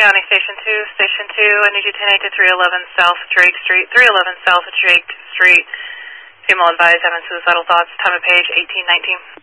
County, Station 2, I need you 10-8 to 311 South Drake Street, 311 South Drake Street. Female advised having suicidal thoughts, time of page 1819.